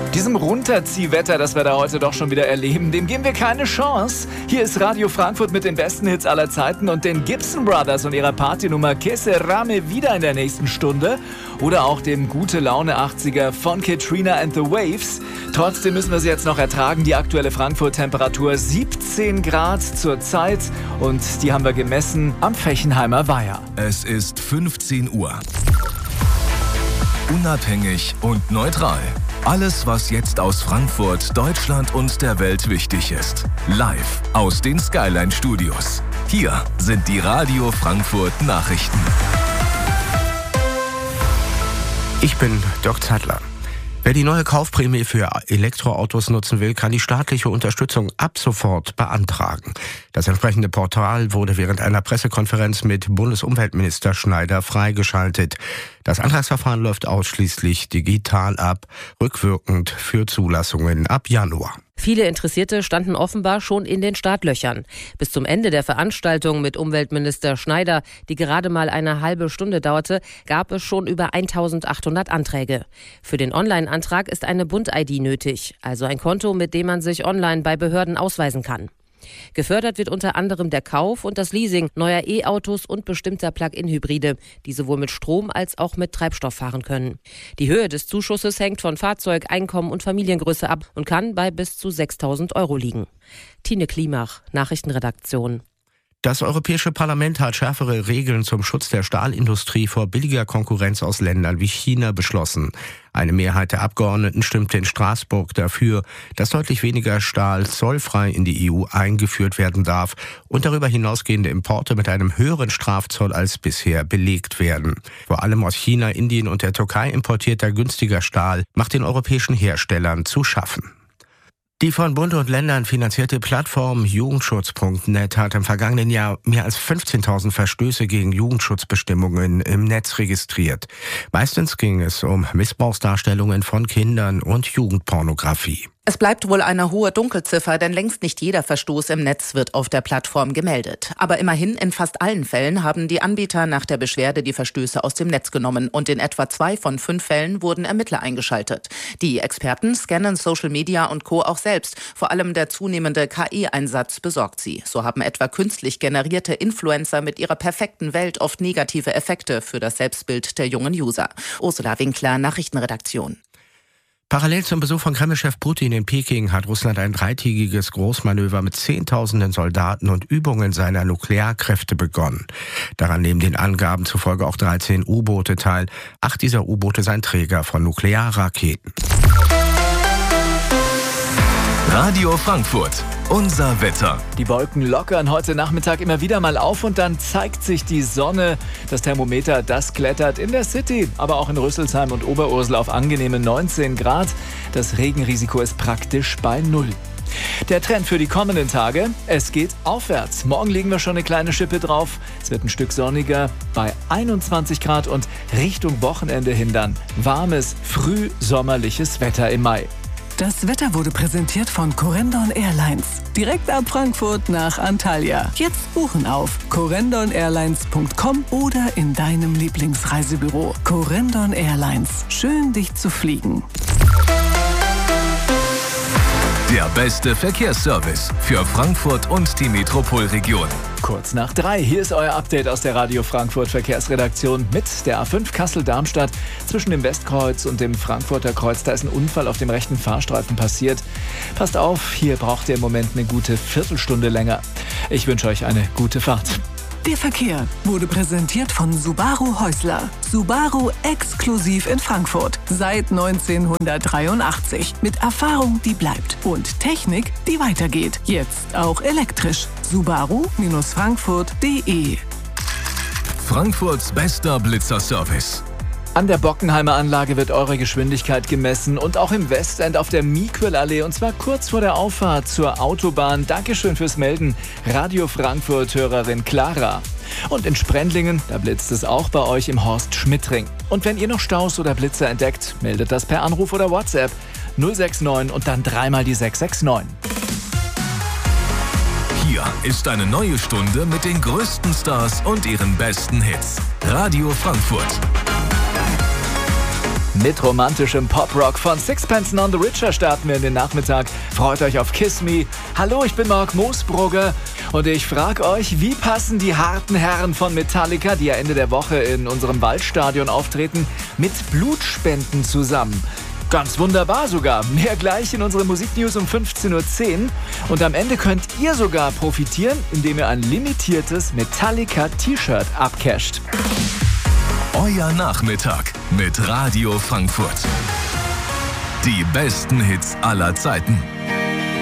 Diesem Runterziehwetter, das wir da heute doch schon wieder erleben, dem geben wir keine Chance. Hier ist Radio Frankfurt mit den besten Hits aller Zeiten und den Gibson Brothers und ihrer Partynummer Que Serame wieder in der nächsten Stunde. Oder auch dem Gute-Laune-80er von Katrina and the Waves. Trotzdem müssen wir sie jetzt noch ertragen. Die aktuelle Frankfurt-Temperatur 17 Grad zur Zeit und die haben wir gemessen am Fechenheimer Weiher. Es ist 15 Uhr. Unabhängig und neutral. Alles, was jetzt aus Frankfurt, Deutschland und der Welt wichtig ist. Live aus den Skyline Studios. Hier sind die Radio Frankfurt Nachrichten. Ich bin Dirk Zeitler. Wer die neue Kaufprämie für Elektroautos nutzen will, kann die staatliche Unterstützung ab sofort beantragen. Das entsprechende Portal wurde während einer Pressekonferenz mit Bundesumweltminister Schneider freigeschaltet. Das Antragsverfahren läuft ausschließlich digital ab, rückwirkend für Zulassungen ab Januar. Viele Interessierte standen offenbar schon in den Startlöchern. Bis zum Ende der Veranstaltung mit Umweltminister Schneider, die gerade mal eine halbe Stunde dauerte, gab es schon über 1800 Anträge. Für den Online-Antrag ist eine Bund-ID nötig, also ein Konto, mit dem man sich online bei Behörden ausweisen kann. Gefördert wird unter anderem der Kauf und das Leasing neuer E-Autos und bestimmter Plug-in-Hybride, die sowohl mit Strom als auch mit Treibstoff fahren können. Die Höhe des Zuschusses hängt von Fahrzeug, Einkommen und Familiengröße ab und kann bei bis zu 6.000 € liegen. Tine Klimach, Nachrichtenredaktion. Das Europäische Parlament hat schärfere Regeln zum Schutz der Stahlindustrie vor billiger Konkurrenz aus Ländern wie China beschlossen. Eine Mehrheit der Abgeordneten stimmte in Straßburg dafür, dass deutlich weniger Stahl zollfrei in die EU eingeführt werden darf und darüber hinausgehende Importe mit einem höheren Strafzoll als bisher belegt werden. Vor allem aus China, Indien und der Türkei importierter günstiger Stahl macht den europäischen Herstellern zu schaffen. Die von Bund und Ländern finanzierte Plattform Jugendschutz.net hat im vergangenen Jahr mehr als 15.000 Verstöße gegen Jugendschutzbestimmungen im Netz registriert. Meistens ging es um Missbrauchsdarstellungen von Kindern und Jugendpornografie. Es bleibt wohl eine hohe Dunkelziffer, denn längst nicht jeder Verstoß im Netz wird auf der Plattform gemeldet. Aber immerhin in fast allen Fällen haben die Anbieter nach der Beschwerde die Verstöße aus dem Netz genommen und in etwa 2 von 5 Fällen wurden Ermittler eingeschaltet. Die Experten scannen Social Media und Co. auch selbst. Vor allem der zunehmende KI-Einsatz besorgt sie. So haben etwa künstlich generierte Influencer mit ihrer perfekten Welt oft negative Effekte für das Selbstbild der jungen User. Ursula Winkler, Nachrichtenredaktion. Parallel zum Besuch von Kremlchef Putin in Peking hat Russland ein 3-tägiges Großmanöver mit Zehntausenden Soldaten und Übungen seiner Nuklearkräfte begonnen. Daran nehmen den Angaben zufolge auch 13 U-Boote teil. 8 dieser U-Boote seien Träger von Nuklearraketen. Radio Frankfurt, unser Wetter. Die Wolken lockern heute Nachmittag immer wieder mal auf und dann zeigt sich die Sonne. Das Thermometer, das klettert in der City, aber auch in Rüsselsheim und Oberursel auf angenehme 19 Grad. Das Regenrisiko ist praktisch bei 0. Der Trend für die kommenden Tage, es geht aufwärts. Morgen legen wir schon eine kleine Schippe drauf. Es wird ein Stück sonniger bei 21 Grad und Richtung Wochenende hin dann warmes, frühsommerliches Wetter im Mai. Das Wetter wurde präsentiert von Corendon Airlines. Direkt ab Frankfurt nach Antalya. Jetzt buchen auf corendon-airlines.com oder in deinem Lieblingsreisebüro. Corendon Airlines. Schön, dich zu fliegen. Der beste Verkehrsservice für Frankfurt und die Metropolregion. Kurz nach 3, hier ist euer Update aus der Radio Frankfurt Verkehrsredaktion mit der A5 Kassel-Darmstadt. Zwischen dem Westkreuz und dem Frankfurter Kreuz, da ist ein Unfall auf dem rechten Fahrstreifen passiert. Passt auf, hier braucht ihr im Moment eine gute Viertelstunde länger. Ich wünsche euch eine gute Fahrt. Der Verkehr wurde präsentiert von Subaru Häusler. Subaru exklusiv in Frankfurt. Seit 1983. Mit Erfahrung, die bleibt. Und Technik, die weitergeht. Jetzt auch elektrisch. Subaru-Frankfurt.de. Frankfurts bester Blitzerservice. An der Bockenheimer Anlage wird eure Geschwindigkeit gemessen und auch im Westend auf der Miquel-Allee und zwar kurz vor der Auffahrt zur Autobahn. Dankeschön fürs Melden, Radio Frankfurt-Hörerin Clara. Und in Sprendlingen, da blitzt es auch bei euch im Horst-Schmidt-Ring. Und wenn ihr noch Staus oder Blitzer entdeckt, meldet das per Anruf oder WhatsApp 069 und dann dreimal die 669. Hier ist eine neue Stunde mit den größten Stars und ihren besten Hits. Radio Frankfurt. Mit romantischem Pop-Rock von Sixpence None the Richer starten wir in den Nachmittag. Freut euch auf Kiss Me. Hallo, ich bin Mark Moosbrugger und ich frage euch, wie passen die harten Herren von Metallica, die ja Ende der Woche in unserem Waldstadion auftreten, mit Blutspenden zusammen? Ganz wunderbar sogar. Mehr gleich in unseren Musiknews um 15:10 Uhr. Und am Ende könnt ihr sogar profitieren, indem ihr ein limitiertes Metallica-T-Shirt abcasht. Euer Nachmittag mit Radio Frankfurt. Die besten Hits aller Zeiten.